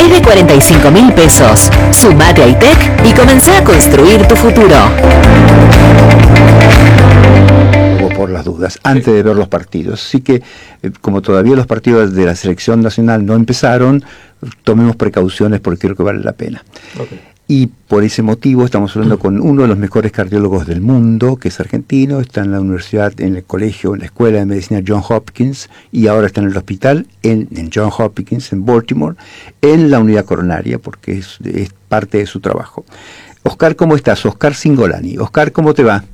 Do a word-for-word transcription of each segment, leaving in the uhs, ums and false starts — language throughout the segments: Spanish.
Desde cuarenta y cinco mil pesos. Sumate a ITEC y comenzá a construir tu futuro. Por las dudas, antes de ver los partidos. Así que, eh, como todavía los partidos de la selección nacional no empezaron, tomemos precauciones porque creo que vale la pena. Okay. Y por ese motivo estamos hablando con uno de los mejores cardiólogos del mundo, que es argentino, está en la universidad, en el colegio, en la escuela de medicina John Hopkins, y ahora está en el hospital en, en John Hopkins, en Baltimore, en la unidad coronaria, porque es, es parte de su trabajo. Oscar, ¿cómo estás? Oscar Cingolani. Oscar, ¿cómo te va?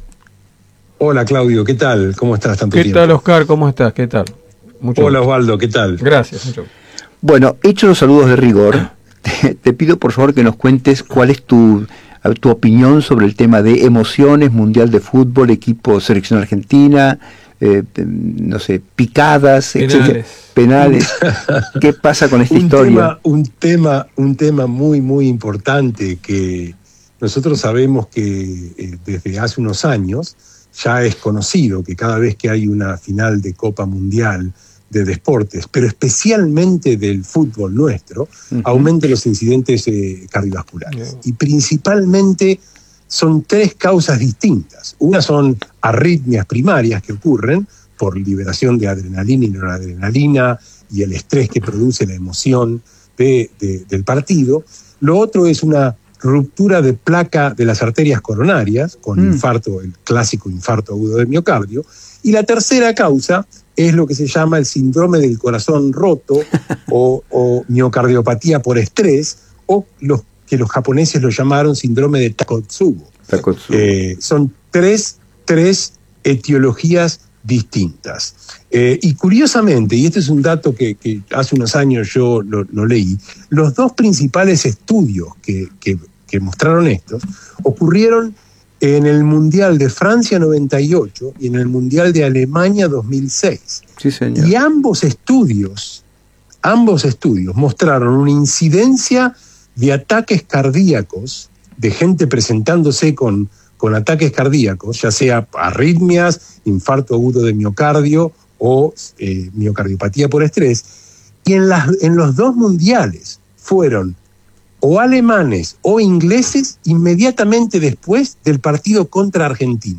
Hola Claudio, ¿qué tal? ¿Cómo estás tanto ¿Qué tiempo? tal, Oscar? ¿Cómo estás? ¿Qué tal? Mucho Hola gusto. Osvaldo, ¿qué tal? Gracias. Mucho. Bueno, hechos los saludos de rigor, te, te pido por favor que nos cuentes cuál es tu, tu opinión sobre el tema de emociones, Mundial de Fútbol, equipo selección argentina, eh, no sé, picadas, penales. etcétera, penales. ¿Qué pasa con esta un historia? Tema, un, tema, un tema muy, muy importante que nosotros sabemos que eh, desde hace unos años ya es conocido que cada vez que hay una final de Copa Mundial de deportes, pero especialmente del fútbol nuestro, uh-huh. aumentan los incidentes eh, cardiovasculares. Yeah. Y principalmente son tres causas distintas. Una son arritmias primarias que ocurren por liberación de adrenalina y noradrenalina y el estrés que produce la emoción de, de, del partido. Lo otro es una ruptura de placa de las arterias coronarias, con mm. infarto, el clásico infarto agudo de miocardio. Y la tercera causa es lo que se llama el síndrome del corazón roto o, o miocardiopatía por estrés, o los que los japoneses lo llamaron síndrome de Takotsubo. Takotsubo. Eh, son tres, tres etiologías distintas. Eh, y curiosamente, y este es un dato que, que hace unos años yo lo, lo leí, los dos principales estudios que, que, que mostraron estos ocurrieron en el Mundial de Francia noventa y ocho y en el Mundial de Alemania dos mil seis. Sí, señor. Y ambos estudios, ambos estudios mostraron una incidencia de ataques cardíacos, de gente presentándose con con ataques cardíacos, ya sea arritmias, infarto agudo de miocardio o eh, miocardiopatía por estrés, y en, las, en los dos mundiales fueron o alemanes o ingleses inmediatamente después del partido contra Argentina.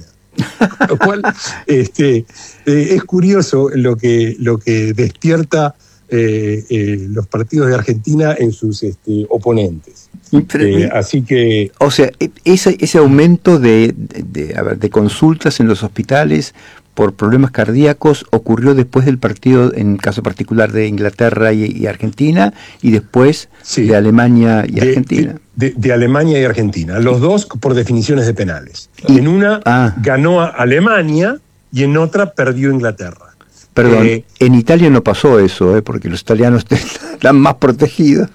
Lo cual este, eh, es curioso lo que, lo que despierta eh, eh, los partidos de Argentina en sus este, oponentes. Eh, así que... O sea, ese, ese aumento de, de, de, a ver, de consultas en los hospitales por problemas cardíacos ocurrió después del partido, en caso particular de Inglaterra y, y Argentina, y después sí, de Alemania y de, Argentina. De, de, de Alemania y Argentina, los dos por definiciones de penales. Y, en una ah. ganó a Alemania y en otra perdió Inglaterra. Perdón, eh, en Italia no pasó eso, eh, porque los italianos están más protegidos.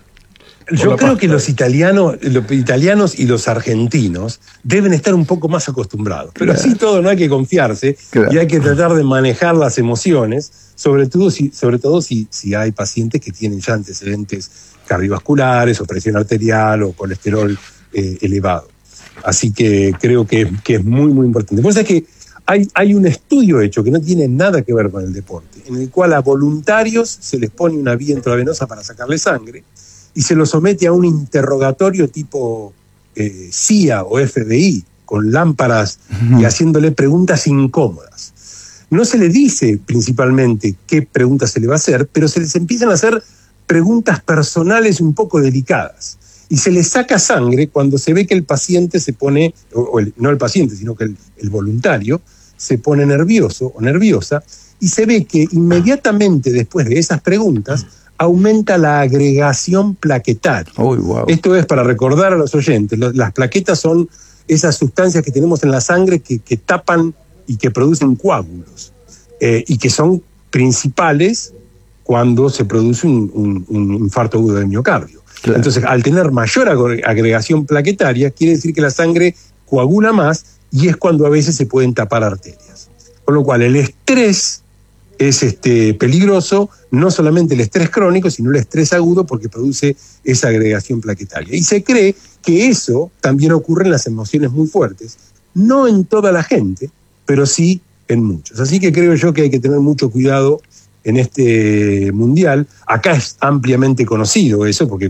Yo creo que los italianos, los italianos y los argentinos deben estar un poco más acostumbrados. Pero así todo no hay que confiarse, claro, y hay que tratar de manejar las emociones, sobre todo si, sobre todo si, si hay pacientes que tienen ya antecedentes cardiovasculares o presión arterial o colesterol eh, elevado. Así que creo que, que es muy, muy importante. Por eso es que hay, hay un estudio hecho que no tiene nada que ver con el deporte, en el cual a voluntarios se les pone una vía intravenosa para sacarle sangre, y se lo somete a un interrogatorio tipo eh, C I A o F B I, con lámparas uh-huh. y haciéndole preguntas incómodas. No se le dice principalmente qué preguntas se le va a hacer, pero se les empiezan a hacer preguntas personales un poco delicadas. Y se le saca sangre cuando se ve que el paciente se pone, o, o el, no el paciente, sino que el, el voluntario, se pone nervioso o nerviosa, y se ve que inmediatamente después de esas preguntas aumenta la agregación plaquetaria. Oh, wow. Esto es para recordar a los oyentes, las plaquetas son esas sustancias que tenemos en la sangre que, que tapan y que producen coágulos, eh, y que son principales cuando se produce un, un, un infarto agudo de miocardio. Claro. Entonces, al tener mayor agregación plaquetaria, quiere decir que la sangre coagula más y es cuando a veces se pueden tapar arterias. Con lo cual, el estrés es este, peligroso, no solamente el estrés crónico, sino el estrés agudo, porque produce esa agregación plaquetaria. Y se cree que eso también ocurre en las emociones muy fuertes, no en toda la gente, pero sí en muchos. Así que creo yo que hay que tener mucho cuidado en este mundial. Acá es ampliamente conocido eso, porque